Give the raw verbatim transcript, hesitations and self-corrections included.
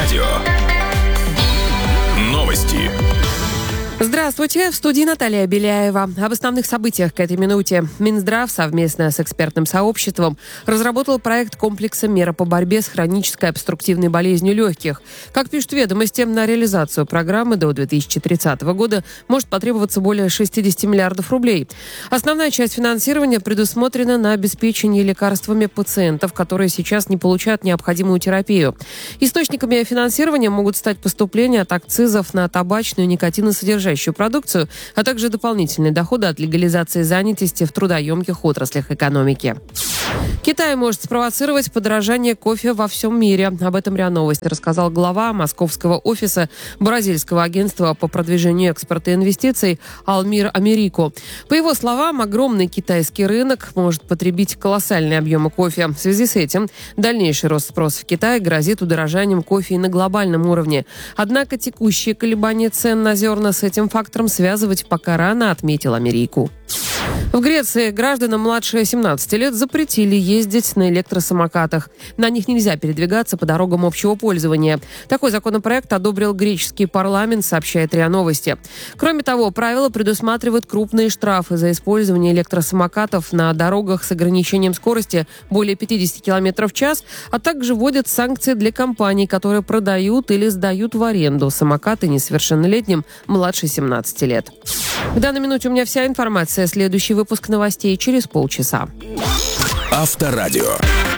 Авторадио. Новости. Здравствуйте, в студии Наталья Беляева. Об основных событиях к этой минуте. Минздрав совместно с экспертным сообществом разработал проект комплекса мер по борьбе с хронической обструктивной болезнью легких. Как пишут ведомости, на реализацию программы до две тысячи тридцатого года может потребоваться более шестьдесят миллиардов рублей. Основная часть финансирования предусмотрена на обеспечение лекарствами пациентов, которые сейчас не получают необходимую терапию. Источниками финансирования могут стать поступления от акцизов на табачную и никотиносодержащую продукцию, а также дополнительные доходы от легализации занятости в трудоемких отраслях экономики. Китай может спровоцировать подорожание кофе во всем мире. Об этом РИА Новости рассказал глава московского офиса бразильского агентства по продвижению экспорта и инвестиций Алмир Америко. По его словам, огромный китайский рынок может потребить колоссальные объемы кофе. В связи с этим дальнейший рост спроса в Китае грозит удорожанием кофе и на глобальном уровне. Однако текущие колебания цен на зерна с этим фактором связывать пока рано, отметил Америко. В Греции гражданам младше семнадцати лет запретили ездить на электросамокатах. На них нельзя передвигаться по дорогам общего пользования. Такой законопроект одобрил греческий парламент, сообщает РИА Новости. Кроме того, правила предусматривают крупные штрафы за использование электросамокатов на дорогах с ограничением скорости более пятьдесят километров в час, а также вводят санкции для компаний, которые продают или сдают в аренду самокаты несовершеннолетним младше семнадцати лет. В данной минуте у меня вся информация. Следующий выпуск новостей через полчаса. Авторадио.